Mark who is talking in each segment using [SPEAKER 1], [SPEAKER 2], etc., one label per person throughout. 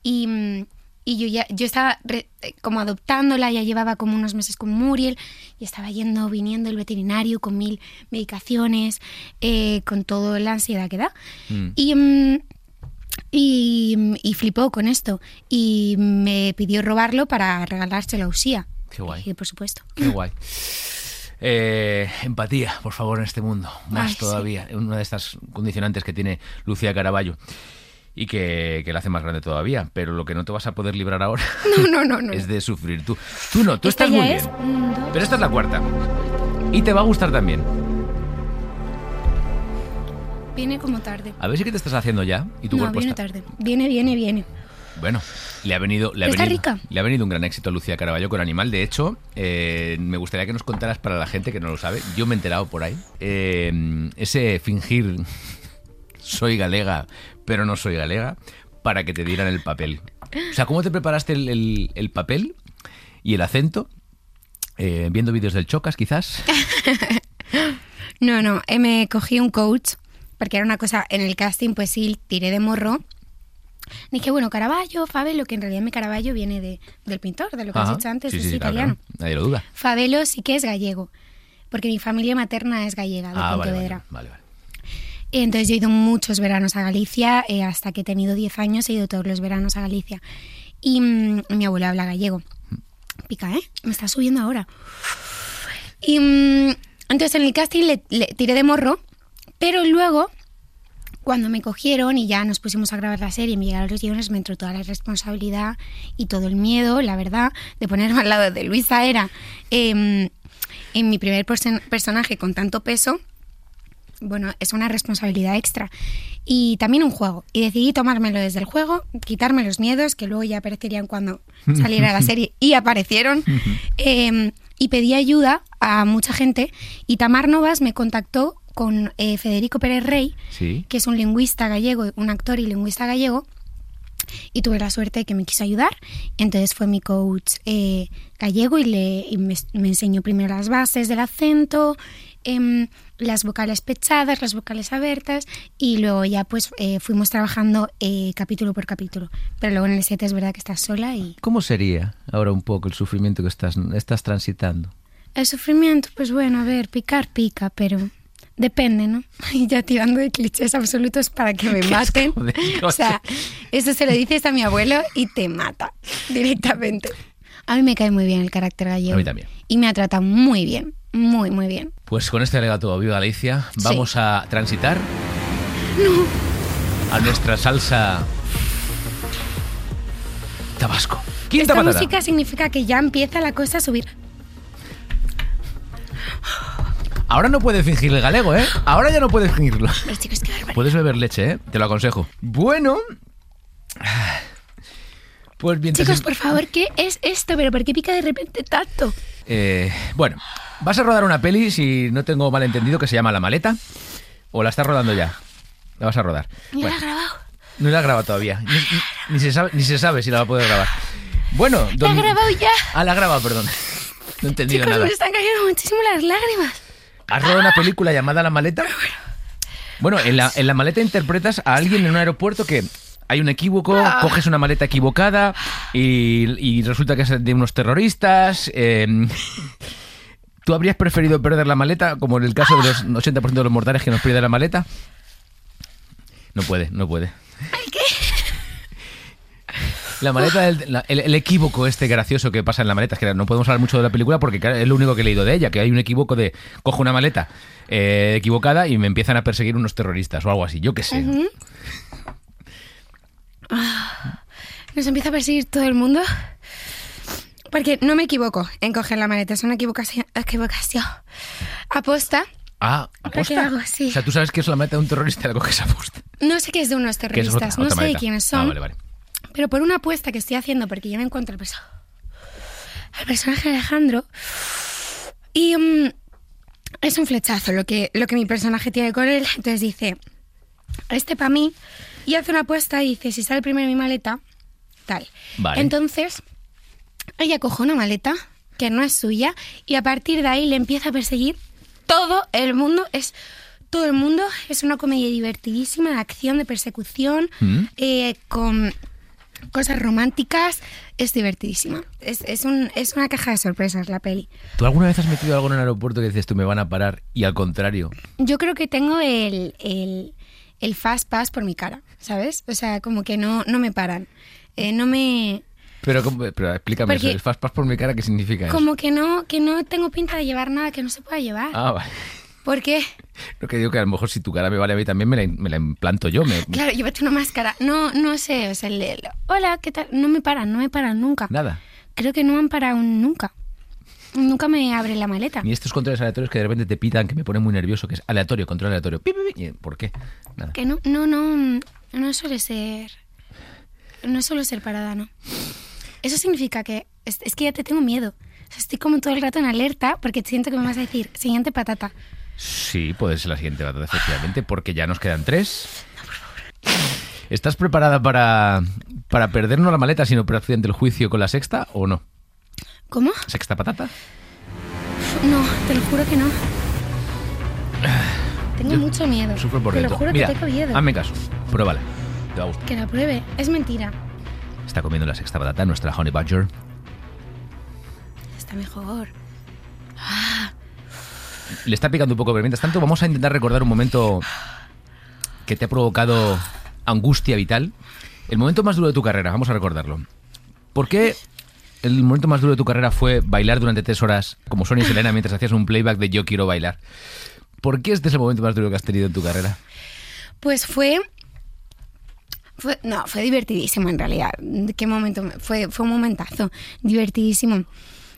[SPEAKER 1] Y yo estaba como adoptándola, ya llevaba como unos meses con Muriel y estaba viniendo el veterinario con 1000 medicaciones, con toda la ansiedad que da. Y flipó con esto y me pidió robarlo para regalárselo a Usía.
[SPEAKER 2] Qué guay.
[SPEAKER 1] Y por supuesto.
[SPEAKER 2] Qué guay. Empatía, por favor, en este mundo. Más todavía. Sí. Una de estas condicionantes que tiene Lucía Caraballo. Y que la hace más grande todavía. Pero lo que no te vas a poder librar ahora
[SPEAKER 1] no.
[SPEAKER 2] es de sufrir. Tú no, tú estás muy bien. Pero esta es la cuarta. Y te va a gustar también.
[SPEAKER 1] Viene como tarde.
[SPEAKER 2] A ver si que te estás haciendo ya. Y tu cuerpo
[SPEAKER 1] viene
[SPEAKER 2] está...
[SPEAKER 1] tarde. Viene.
[SPEAKER 2] Bueno, le ha venido un gran éxito a Lucía Caraballo con Animal. De hecho, me gustaría que nos contaras para la gente que no lo sabe. Yo me he enterado por ahí. Ese fingir soy galega, pero no soy galega, para que te dieran el papel. O sea, ¿cómo te preparaste el papel y el acento? ¿Viendo vídeos del Chocas, quizás?
[SPEAKER 1] No, me cogí un coach, porque era una cosa, en el casting, pues sí, tiré de morro. Dije, bueno, Caravaggio, Fabelo, que en realidad mi Caravaggio viene del pintor, de lo que has dicho antes, es italiano.
[SPEAKER 2] Claro, nadie lo duda.
[SPEAKER 1] Fabelo sí que es gallego, porque mi familia materna es gallega, de Pontevedra.
[SPEAKER 2] Vale.
[SPEAKER 1] Entonces yo he ido muchos veranos a Galicia, hasta que he tenido 10 años he ido todos los veranos a Galicia. Y mi abuela habla gallego. Pica, me está subiendo ahora. Y entonces en el casting le tiré de morro, pero luego, cuando me cogieron y ya nos pusimos a grabar la serie y me llegaron los guiones, me entró toda la responsabilidad y todo el miedo, la verdad, de ponerme al lado de Luisa Era en mi primer personaje con tanto peso. Bueno, es una responsabilidad extra y también un juego, y decidí tomármelo desde el juego, quitarme los miedos que luego ya aparecerían cuando saliera la serie, y aparecieron. Y pedí ayuda a mucha gente, y Tamar Novas me contactó con Federico Pérez Rey, ¿sí?, que es un lingüista gallego, un actor y lingüista gallego, y tuve la suerte de que me quiso ayudar. Entonces fue mi coach gallego y me enseñó primero las bases del acento, las vocales pechadas, las vocales abiertas, y luego ya pues fuimos trabajando capítulo por capítulo. Pero luego en el set es verdad que estás sola y...
[SPEAKER 2] ¿Cómo sería ahora un poco el sufrimiento que estás transitando?
[SPEAKER 1] El sufrimiento, pues bueno, a ver, picar pica, pero... Depende, ¿no? Y ya tirando de clichés absolutos para que me maten. O sea, eso se lo dices a mi abuelo y te mata directamente. A mí me cae muy bien el carácter gallego.
[SPEAKER 2] A mí también.
[SPEAKER 1] Y me ha tratado muy bien, muy, muy bien.
[SPEAKER 2] Pues con este alegato, viva Galicia, vamos a transitar a nuestra salsa Tabasco. Quinta
[SPEAKER 1] Esta
[SPEAKER 2] patata.
[SPEAKER 1] música significa que ya empieza la cosa a subir.
[SPEAKER 2] Ahora no puedes fingir el galego, ¿eh? Ahora ya no puedes fingirlo.
[SPEAKER 1] Pero chicos, qué barbaridad.
[SPEAKER 2] Puedes beber leche, ¿eh? Te lo aconsejo. Bueno... Pues bien,
[SPEAKER 1] chicos, por favor, ¿qué es esto? ¿Pero por qué pica de repente tanto?
[SPEAKER 2] Bueno, vas a rodar una peli, si no tengo mal entendido, que se llama La Maleta. ¿O la estás rodando ya? La vas a rodar.
[SPEAKER 1] ¿Ni la has grabado?
[SPEAKER 2] No la has grabado todavía. Ni se sabe si la va a poder grabar. Bueno...
[SPEAKER 1] ¿La has grabado ya?
[SPEAKER 2] Ah, la has grabado, perdón. No he entendido
[SPEAKER 1] chicos,
[SPEAKER 2] nada.
[SPEAKER 1] Me están cayendo muchísimo las lágrimas.
[SPEAKER 2] ¿Has rodado una película llamada La Maleta? Bueno, en la maleta interpretas a alguien en un aeropuerto que hay un equívoco, coges una maleta equivocada y resulta que es de unos terroristas. ¿Tú habrías preferido perder la maleta, como en el caso de los 80% de los mortales que nos pierden la maleta? No puede.
[SPEAKER 1] ¿El qué?
[SPEAKER 2] La maleta, el equívoco este gracioso que pasa en la maleta, es que no podemos hablar mucho de la película porque es lo único que he leído de ella, que hay un equívoco de cojo una maleta equivocada y me empiezan a perseguir unos terroristas o algo así, yo qué sé.
[SPEAKER 1] Uh-huh. Nos empieza a perseguir todo el mundo porque no me equivoco en coger la maleta, es una equivocación. Aposta.
[SPEAKER 2] Ah, ¿aposta?
[SPEAKER 1] ¿Qué hago? Sí.
[SPEAKER 2] O sea, tú sabes que es la maleta de un terrorista y la coges aposta.
[SPEAKER 1] No sé qué es de unos terroristas, no sé de quiénes son.
[SPEAKER 2] Vale.
[SPEAKER 1] Pero por una apuesta que estoy haciendo, porque yo me encuentro al personaje de Alejandro, y es un flechazo lo que mi personaje tiene con él. Entonces dice, este para mí, y hace una apuesta y dice, si sale primero mi maleta, tal.
[SPEAKER 2] Vale.
[SPEAKER 1] Entonces, ella coge una maleta que no es suya, y a partir de ahí le empieza a perseguir todo el mundo. Es una comedia divertidísima de acción, de persecución, con cosas románticas, es divertidísima. Es una caja de sorpresas la peli.
[SPEAKER 2] ¿Tú alguna vez has metido algo en el aeropuerto que dices tú me van a parar y al contrario?
[SPEAKER 1] Yo creo que tengo el fast pass por mi cara, ¿sabes? O sea, como que no me paran. No me...
[SPEAKER 2] Pero explícame
[SPEAKER 1] porque,
[SPEAKER 2] eso, el fast pass por mi cara, ¿qué significa eso?
[SPEAKER 1] Como que no tengo pinta de llevar nada que no se pueda llevar.
[SPEAKER 2] Ah, vale.
[SPEAKER 1] ¿Por qué?
[SPEAKER 2] Lo que digo que a lo mejor si tu cara me vale a mí también me la implanto yo.
[SPEAKER 1] Claro, llévate una máscara. No sé, o sea, hola, ¿qué tal? No me paran nunca.
[SPEAKER 2] Nada.
[SPEAKER 1] Creo que no me han parado nunca. Nunca me abre la maleta.
[SPEAKER 2] Ni estos controles aleatorios que de repente te pitan, que me ponen muy nervioso, que es aleatorio, control aleatorio. ¿Por qué? Nada.
[SPEAKER 1] Que no suele ser... No suelo ser parada, ¿no? Eso significa que... Es que ya te tengo miedo. O sea, estoy como todo el rato en alerta porque siento que me vas a decir, siguiente patata.
[SPEAKER 2] Sí, puede ser la siguiente patata, efectivamente, porque ya nos quedan 3. No, por favor. ¿Estás preparada para perder no la maleta, sino por accidente el juicio con la sexta o no?
[SPEAKER 1] ¿Cómo?
[SPEAKER 2] ¿Sexta patata?
[SPEAKER 1] No, te lo juro que no. Tengo mucho miedo.
[SPEAKER 2] Sufro por dentro.
[SPEAKER 1] Te lo juro.
[SPEAKER 2] Mira,
[SPEAKER 1] que tengo miedo.
[SPEAKER 2] hazme caso, pruébala, te va a gustar.
[SPEAKER 1] Que la pruebe, es mentira.
[SPEAKER 2] Está comiendo la sexta patata, nuestra Honey Badger.
[SPEAKER 1] Está mejor.
[SPEAKER 2] Le está picando un poco, pero mientras tanto vamos a intentar recordar un momento que te ha provocado angustia vital. El momento más duro de tu carrera, vamos a recordarlo. ¿Por qué el momento más duro de tu carrera fue bailar durante 3 horas como Sonia y Selena mientras hacías un playback de Yo quiero bailar? ¿Por qué este es el momento más duro que has tenido en tu carrera?
[SPEAKER 1] Pues fue divertidísimo en realidad. ¿Qué momento? Fue un momentazo, divertidísimo.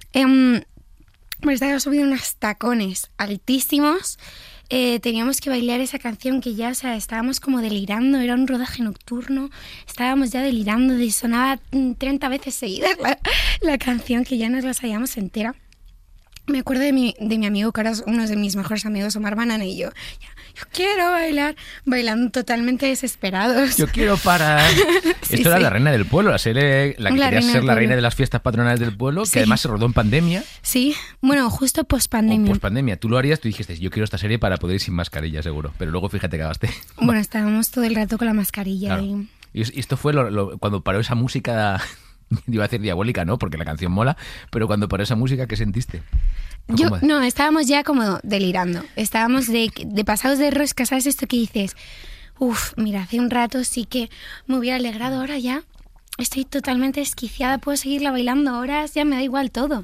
[SPEAKER 1] Estaba subiendo unos tacones altísimos. Teníamos que bailar esa canción que ya, o sea, estábamos como delirando. Era un rodaje nocturno. Estábamos ya delirando. Sonaba 30 veces seguidas la canción que ya nos la sabíamos entera. Me acuerdo de mi amigo, que ahora es uno de mis mejores amigos, Omar Banana, y yo quiero bailar, bailando totalmente desesperados.
[SPEAKER 2] Yo quiero parar. Esto era La Reina del Pueblo, la serie, la que quería ser la reina de las fiestas patronales del pueblo, que además se rodó en pandemia.
[SPEAKER 1] Sí, bueno, justo post-pandemia.
[SPEAKER 2] Post-pandemia. Tú lo harías, tú dijiste, yo quiero esta serie para poder ir sin mascarilla, seguro. Pero luego fíjate que acabaste.
[SPEAKER 1] Bueno, estábamos todo el rato con la mascarilla.
[SPEAKER 2] Claro. Y esto fue cuando paró esa música, iba a decir diabólica, ¿no? Porque la canción mola, pero cuando paró esa música, ¿qué sentiste?
[SPEAKER 1] No, estábamos ya como delirando. Estábamos de pasados de rosca, ¿sabes esto que dices? Mira, hace un rato sí que me hubiera alegrado, ahora ya estoy totalmente desquiciada, puedo seguirla bailando horas, ya me da igual todo.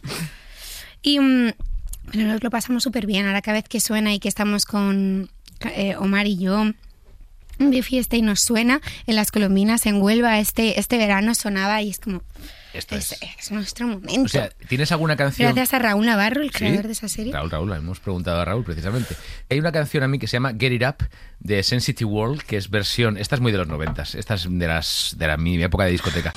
[SPEAKER 1] Pero nos lo pasamos súper bien. Ahora cada vez que suena y que estamos con Omar y yo de fiesta y nos suena en las Colombinas, en Huelva, este verano sonaba y es como...
[SPEAKER 2] Esto es
[SPEAKER 1] nuestro momento.
[SPEAKER 2] O sea, ¿tienes alguna canción?
[SPEAKER 1] Gracias a Raúl Navarro, el creador de esa serie.
[SPEAKER 2] Raúl, hemos preguntado a Raúl precisamente. Hay una canción a mí que se llama Get It Up de Sensitive World, que es versión, esta es muy de los 90s, esta es de mi época de discoteca.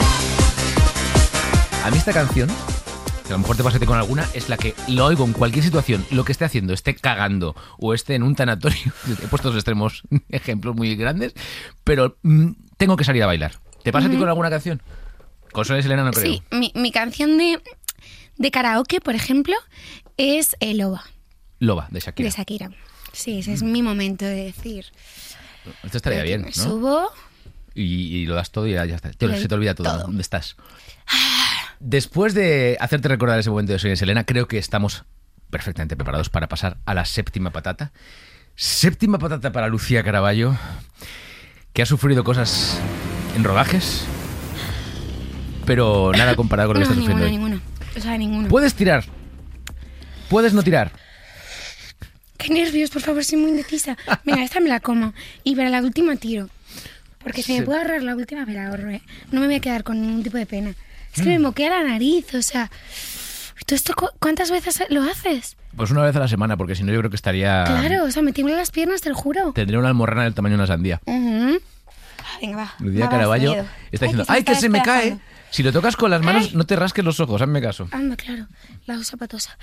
[SPEAKER 2] A mí esta canción, que a lo mejor te pasa con alguna, es la que lo oigo en cualquier situación, lo que esté haciendo, esté cagando o esté en un tanatorio. He puesto dos extremos, ejemplos muy grandes, pero tengo que salir a bailar. ¿Te pasa a ti con alguna canción? Con Sonia y Selena no creo.
[SPEAKER 1] Sí, mi canción de karaoke, por ejemplo, es Loba.
[SPEAKER 2] Loba, de Shakira.
[SPEAKER 1] De Shakira. Sí, ese es mi momento de decir.
[SPEAKER 2] Esto estaría bien, ¿no?
[SPEAKER 1] Subo.
[SPEAKER 2] Y lo das todo y ya está. Se te olvida todo. ¿Dónde estás? Después de hacerte recordar ese momento de Sonia y Selena, creo que estamos perfectamente preparados para pasar a la séptima patata. Séptima patata para Lucía Caraballo, que ha sufrido cosas en rodajes, pero nada comparado con lo que está sufriendo hoy.
[SPEAKER 1] Ninguno. O sea, ninguno.
[SPEAKER 2] Puedes tirar. Puedes no tirar.
[SPEAKER 1] Qué nervios, por favor, soy muy indecisa. Venga, esta me la como. Y para la última tiro. Porque si me puedo ahorrar la última, me la ahorro, ¿eh? No me voy a quedar con ningún tipo de pena. Es que me moquea la nariz, o sea... ¿Tú esto cuántas veces lo haces?
[SPEAKER 2] Pues una vez a la semana, porque si no yo creo que estaría...
[SPEAKER 1] Claro, o sea, me tiemblan las piernas, te lo juro.
[SPEAKER 2] Tendría una almorrana del tamaño de una sandía.
[SPEAKER 1] Venga, va.
[SPEAKER 2] Lucía Caraballo está diciendo, ¡ay, que se me cae! Si lo tocas con las manos, no te rasques los ojos, hazme caso.
[SPEAKER 1] Anda, claro, la usa patosa.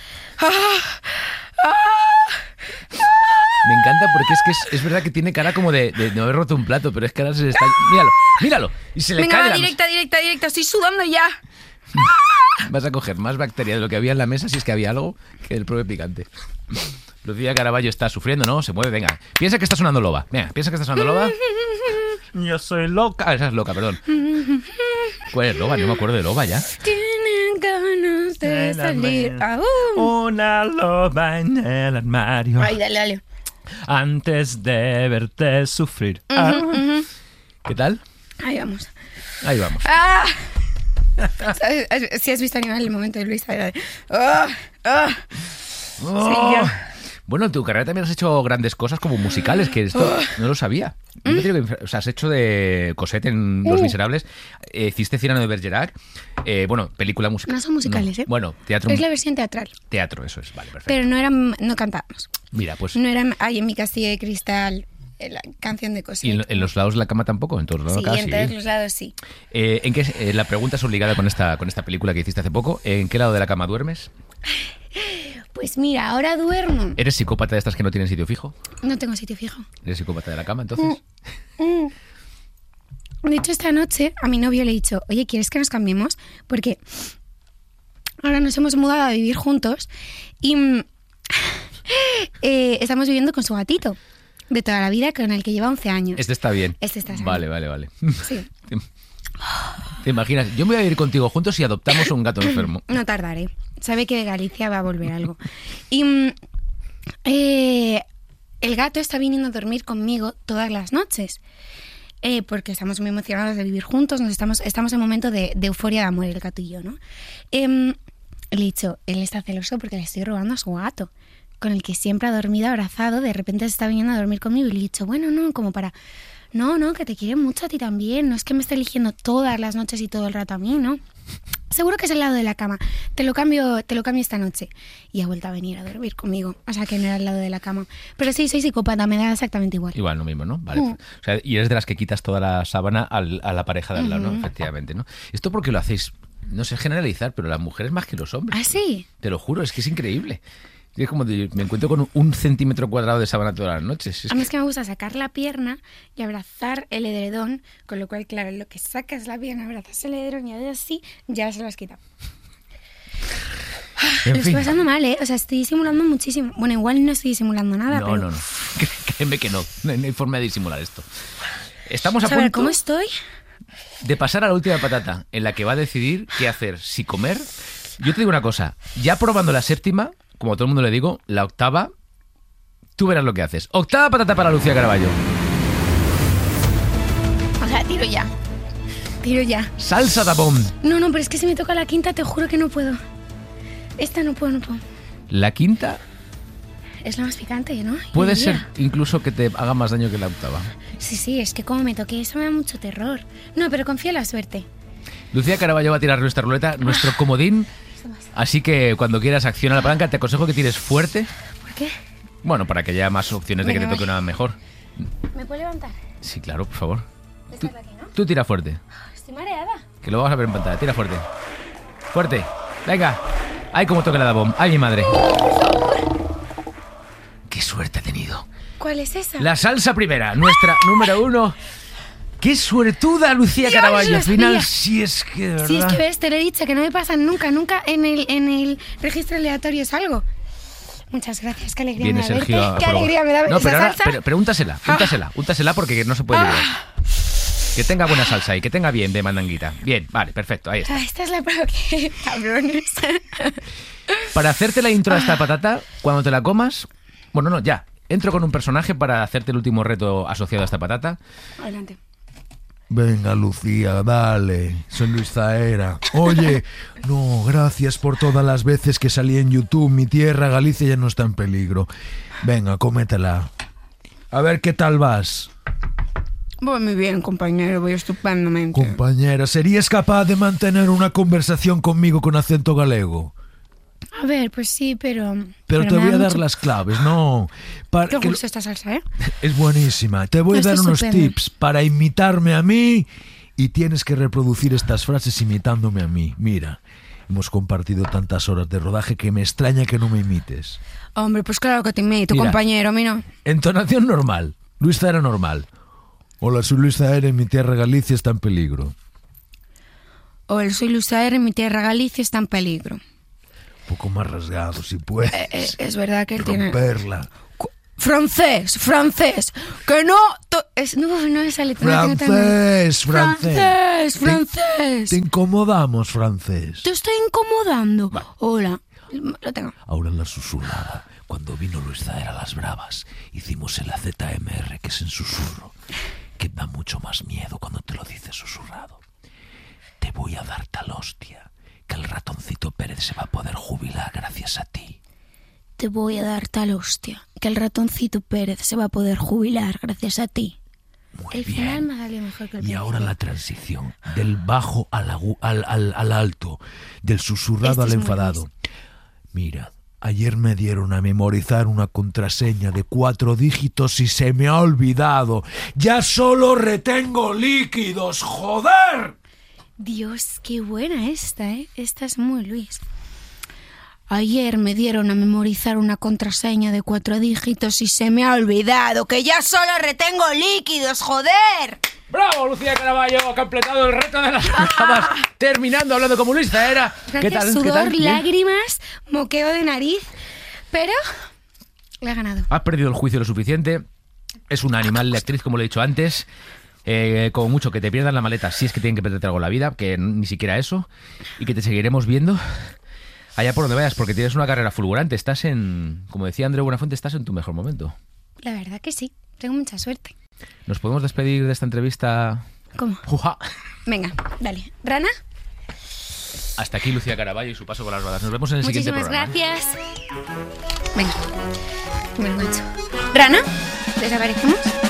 [SPEAKER 2] Me encanta porque es verdad que tiene cara como de no haber roto un plato, pero es que ahora se está... Míralo. Y se le cae la
[SPEAKER 1] directa, estoy sudando ya.
[SPEAKER 2] Vas a coger más bacteria de lo que había en la mesa, si es que había algo, que el propio picante. Lucía Caraballo está sufriendo, ¿no? Se mueve, venga. Piensa que está sonando Loba. Venga, piensa que está sonando Loba. Yo soy loca. Esa es loca, perdón. ¿Cuál es loba? No me acuerdo de loba ya.
[SPEAKER 1] Tienen ganas de salir.
[SPEAKER 2] Una loba en el armario.
[SPEAKER 1] Ay, dale.
[SPEAKER 2] Antes de verte sufrir. ¿Qué tal?
[SPEAKER 1] Ahí vamos. Si has visto Animal, el momento de Luisa era de...
[SPEAKER 2] Bueno, en tu carrera también has hecho grandes cosas como musicales, que esto no lo sabía. Has hecho de Cosette en Los Miserables, hiciste Cyrano de Bergerac, película musical.
[SPEAKER 1] No son musicales,
[SPEAKER 2] no. Bueno, teatro.
[SPEAKER 1] Es la versión teatral.
[SPEAKER 2] Teatro, eso es, vale, perfecto.
[SPEAKER 1] Pero no cantábamos.
[SPEAKER 2] Mira, pues...
[SPEAKER 1] No era Ay, en mi castillo de cristal, la canción de Cosette.
[SPEAKER 2] ¿Y en los lados de la cama tampoco? ¿En todos los lados?
[SPEAKER 1] Sí, en todos los lados sí.
[SPEAKER 2] La pregunta es obligada con esta película que hiciste hace poco. ¿En qué lado de la cama duermes?
[SPEAKER 1] Pues mira, ahora duermo.
[SPEAKER 2] ¿Eres psicópata de estas que no tienen sitio fijo?
[SPEAKER 1] No tengo sitio fijo.
[SPEAKER 2] ¿Eres psicópata de la cama, entonces?
[SPEAKER 1] De hecho, esta noche a mi novio le he dicho, oye, ¿quieres que nos cambiemos? Porque ahora nos hemos mudado a vivir juntos y estamos viviendo con su gatito de toda la vida, con el que lleva 11 años.
[SPEAKER 2] Este está bien.
[SPEAKER 1] Este está bien.
[SPEAKER 2] Vale.
[SPEAKER 1] Sí.
[SPEAKER 2] ¿Te imaginas? Yo me voy a ir contigo juntos y adoptamos un gato enfermo.
[SPEAKER 1] No tardaré. Sabe que de Galicia va a volver algo. Y el gato está viniendo a dormir conmigo todas las noches. Porque estamos muy emocionados de vivir juntos. Estamos en un momento de euforia de amor, el gato y yo, ¿no? Le he dicho, él está celoso porque le estoy robando a su gato, con el que siempre ha dormido abrazado. De repente se está viniendo a dormir conmigo y le he dicho, bueno, no, como para... No, que te quiere mucho a ti también. No es que me esté eligiendo todas las noches y todo el rato a mí, ¿no? Seguro que es el lado de la cama. Te lo cambio esta noche. Y ha vuelto a venir a dormir conmigo. O sea, que no era el lado de la cama. Pero sí, soy psicópata, me da exactamente igual.
[SPEAKER 2] Igual, lo mismo, ¿no? Vale. O sea, y eres de las que quitas toda la sábana a la pareja de al lado, ¿no? Efectivamente, ¿no? Esto porque lo hacéis, no sé generalizar, pero las mujeres más que los hombres.
[SPEAKER 1] ¿Ah, sí?
[SPEAKER 2] Te lo juro, es que es increíble. Es como me encuentro con 1 centímetro cuadrado de sábana todas las noches.
[SPEAKER 1] A mí es que me gusta sacar la pierna y abrazar el edredón, con lo cual, claro, lo que sacas la pierna, abrazas el edredón y haces así, ya se lo has quitado. Lo estoy pasando mal, ¿eh? O sea, estoy disimulando muchísimo. Bueno, igual no estoy disimulando nada,
[SPEAKER 2] no,
[SPEAKER 1] pero...
[SPEAKER 2] No. Créeme que no hay forma de disimular esto. Estamos a
[SPEAKER 1] punto...
[SPEAKER 2] ¿cómo
[SPEAKER 1] estoy?
[SPEAKER 2] De pasar a la última patata, en la que va a decidir qué hacer, si comer... Yo te digo una cosa, ya probando la séptima... Como a todo el mundo le digo, la octava, tú verás lo que haces. Octava patata para Lucía Caraballo.
[SPEAKER 1] O sea, tiro ya.
[SPEAKER 2] Salsa da bomb.
[SPEAKER 1] No, pero es que si me toca la quinta, te juro que no puedo. Esta no puedo.
[SPEAKER 2] La quinta...
[SPEAKER 1] Es la más picante, ¿no?
[SPEAKER 2] Puede ser incluso que te haga más daño que la octava.
[SPEAKER 1] Sí, es que como me toque eso me da mucho terror. No, pero confía en la suerte.
[SPEAKER 2] Lucía Caraballo va a tirar nuestra ruleta, nuestro comodín... Así que cuando quieras acciona la palanca, te aconsejo que tires fuerte.
[SPEAKER 1] ¿Por qué?
[SPEAKER 2] Bueno, para que haya más opciones de que te toque una mejor.
[SPEAKER 1] ¿Me puedo levantar?
[SPEAKER 2] Sí, claro, por favor.
[SPEAKER 1] Tú
[SPEAKER 2] tira fuerte.
[SPEAKER 1] Estoy mareada.
[SPEAKER 2] Que lo vamos a ver en pantalla. Tira fuerte. Fuerte. Venga. Ay, cómo toca la bomb. Ay, mi madre. Qué suerte he tenido.
[SPEAKER 1] ¿Cuál es esa?
[SPEAKER 2] La salsa primera, nuestra número 1. ¡Qué suertuda, Lucía Caraballo! Al final, sí es que, ¿verdad?
[SPEAKER 1] Sí, es que ves, te lo he dicho, que no me pasa nunca en el registro aleatorio salgo. Muchas gracias, qué alegría me da verte. Qué alegría me da
[SPEAKER 2] no,
[SPEAKER 1] esa
[SPEAKER 2] pero
[SPEAKER 1] salsa.
[SPEAKER 2] Pero úntasela porque no se puede llevar. Que tenga buena salsa y que tenga bien de mandanguita. Bien, vale, perfecto, ahí está.
[SPEAKER 1] Esta es la prueba que... cabrones.
[SPEAKER 2] Para hacerte la intro a esta patata, cuando te la comas... Bueno, no, ya. Entro con un personaje para hacerte el último reto asociado a esta patata.
[SPEAKER 1] Adelante.
[SPEAKER 3] Venga, Lucía, dale. Soy Luis Zaera. Oye, no, gracias por todas las veces que salí en YouTube. Mi tierra, Galicia, ya no está en peligro. Venga, cómetela. A ver qué tal vas.
[SPEAKER 1] Voy muy bien, compañero, voy estupendamente.
[SPEAKER 3] Compañera, ¿serías capaz de mantener una conversación conmigo con acento galego?
[SPEAKER 1] A ver, pues sí, pero
[SPEAKER 3] te voy a dar las claves, ¿no?
[SPEAKER 1] Te gusta esta salsa, ¿eh?
[SPEAKER 3] Es buenísima. Te voy a dar unos tips para imitarme a mí y tienes que reproducir estas frases imitándome a mí. Mira, hemos compartido tantas horas de rodaje que me extraña que no me imites.
[SPEAKER 1] Hombre, pues claro que te imito, compañero, a mí no.
[SPEAKER 3] Entonación normal. Luis Zaera normal. Hola, soy Luis Zaera y mi tierra Galicia está en peligro.
[SPEAKER 1] Hola, soy Luis Zaera y mi tierra Galicia está en peligro.
[SPEAKER 3] Un poco más rasgado, si puedes.
[SPEAKER 1] Es verdad que él tiene...
[SPEAKER 3] Romperla.
[SPEAKER 1] Francés, que no No me sale.
[SPEAKER 3] Francés. Te incomodamos, francés.
[SPEAKER 1] Te estoy incomodando. Va. Hola. Lo tengo.
[SPEAKER 3] Ahora en la susurrada. Cuando vino Luis Zaera a las Bravas, hicimos el AZMR, que es en susurro, que da mucho más miedo cuando te lo dices susurrado. Te voy a dar tal hostia que el ratoncito Pérez se va a poder jubilar gracias a ti.
[SPEAKER 1] Te voy a dar tal hostia que el ratoncito Pérez se va a poder jubilar gracias a ti.
[SPEAKER 3] Muy
[SPEAKER 1] el
[SPEAKER 3] bien.
[SPEAKER 1] final me salió mejor que el principio.
[SPEAKER 3] Y ahora la transición del bajo al alto, del susurrado al enfadado. Mira, ayer me dieron a memorizar una contraseña de 4 dígitos y se me ha olvidado. ¡Ya solo retengo líquidos, joder!
[SPEAKER 1] Dios, qué buena esta, ¿eh? Esta es muy Luis. Ayer me dieron a memorizar una contraseña de 4 dígitos y se me ha olvidado que ya solo retengo líquidos, joder.
[SPEAKER 2] ¡Bravo, Lucía Caraballo! Ha completado el reto de las bravas, terminando hablando como Luis Zaera.
[SPEAKER 1] ¿Qué tal? Sudor, lágrimas, moqueo de nariz, pero le he ganado.
[SPEAKER 2] Has perdido el juicio lo suficiente. Es una animal de actriz, como le he dicho antes. Como mucho que te pierdan la maleta si es que tienen que perderte algo en la vida, que ni siquiera eso. Y que te seguiremos viendo allá por donde vayas, porque tienes una carrera fulgurante. Estás en, como decía Andreu Buenafuente, estás en tu mejor momento.
[SPEAKER 1] La verdad que sí, tengo mucha suerte.
[SPEAKER 2] ¿Nos podemos despedir de esta entrevista?
[SPEAKER 1] ¿Cómo?
[SPEAKER 2] ¡Juja!
[SPEAKER 1] Venga, dale. ¿Rana?
[SPEAKER 2] Hasta aquí Lucía Caraballo y su paso por las ruedas. Nos vemos en el siguiente programa.
[SPEAKER 1] Muchísimas gracias. Venga, me lo engancho. ¿Rana? ¿Desaparecemos?